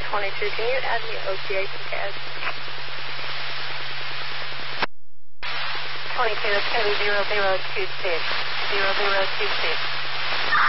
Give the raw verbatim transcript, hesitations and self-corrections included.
twenty-two, can you add me O T A to C A S? twenty-two, it's going to be zero zero two six. zero zero two six.